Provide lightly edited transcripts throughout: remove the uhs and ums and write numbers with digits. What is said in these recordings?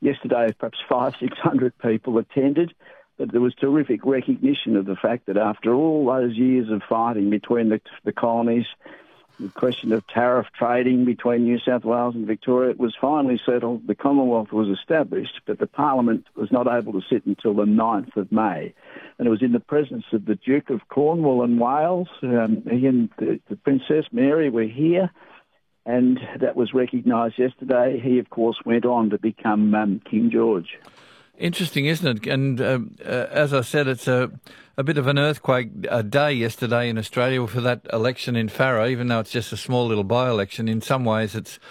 Yesterday, perhaps 500-600 people attended, but there was terrific recognition of the fact that after all those years of fighting between the colonies, the question of tariff trading between New South Wales and Victoria, it was finally settled. The Commonwealth was established, but the Parliament was not able to sit until the 9th of May. And it was in the presence of the Duke of Cornwall and Wales. He and the Princess Mary were here, and that was recognised yesterday. He, of course, went on to become King George. Interesting, isn't it? And as I said, it's a bit of an earthquake day yesterday in Australia for that election in Farrer, even though it's just a small little by-election. In some ways,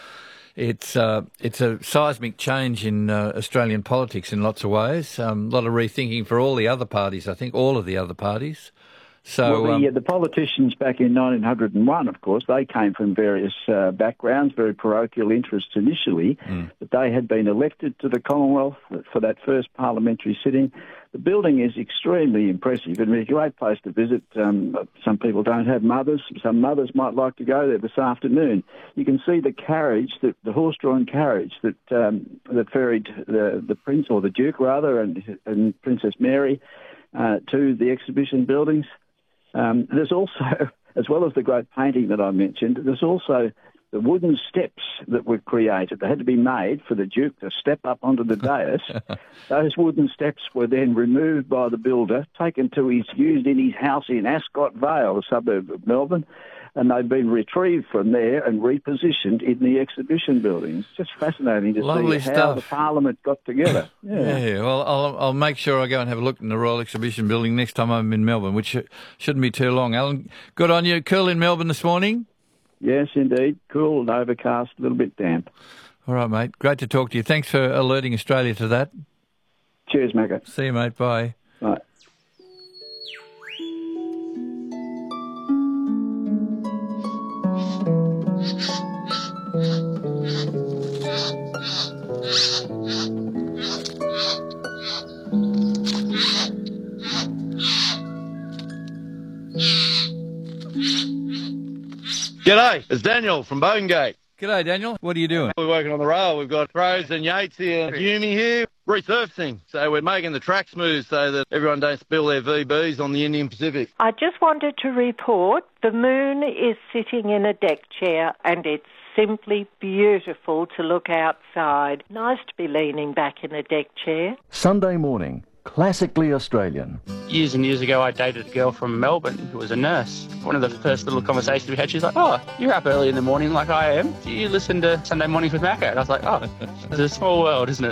it's a seismic change in Australian politics in lots of ways. A lot of rethinking for all the other parties, I think, all of the other parties. So, well, the politicians back in 1901, of course, they came from various backgrounds, very parochial interests initially, but they had been elected to the Commonwealth for that first parliamentary sitting. The building is extremely impressive. It's a great place to visit. Some people don't have mothers. Some mothers might like to go there this afternoon. You can see the carriage, the horse-drawn carriage that ferried the Prince, or the Duke rather, and Princess Mary to the exhibition buildings. There's also, as well as the great painting that I mentioned, there's also the wooden steps that were created. They had to be made for the Duke to step up onto the dais. Those wooden steps were then removed by the builder, taken to used in his house in Ascot Vale, a suburb of Melbourne, and they've been retrieved from there and repositioned in the exhibition building. It's just fascinating to see how the Parliament got together. Yeah, well, I'll make sure I go and have a look in the Royal Exhibition Building next time I'm in Melbourne, which shouldn't be too long. Alan, good on you. Cool in Melbourne this morning? Yes, indeed. Cool and overcast, a little bit damp. All right, mate. Great to talk to you. Thanks for alerting Australia to that. Cheers, Macca. See you, mate. Bye. Bye. G'day, it's Daniel from Bogengate. G'day, Daniel. What are you doing? We're working on the rail. We've got Crows and Yates here, Yumi here, resurfacing. So we're making the track smooth so that everyone don't spill their VBs on the Indian Pacific. I just wanted to report the moon is sitting in a deck chair and it's simply beautiful to look outside. Nice to be leaning back in a deck chair. Sunday morning, classically Australian. Years and years ago, I dated a girl from Melbourne who was a nurse. One of the first little conversations we had, she's like, "Oh, you're up early in the morning like I am. Do you listen to Sunday Mornings with Macca?" And I was like, "Oh, it's a small world, isn't it?"